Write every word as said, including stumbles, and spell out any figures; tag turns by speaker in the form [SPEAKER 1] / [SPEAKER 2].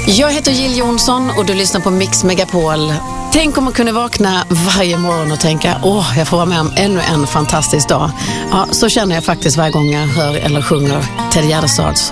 [SPEAKER 1] Jag heter Jill Johnson och du lyssnar på Mix Megapol. Tänk om man kunde vakna varje morgon och tänka, åh, jag får vara med om ännu en fantastisk dag. Ja, så känner jag faktiskt varje gång jag hör eller sjunger Ted Gärdestads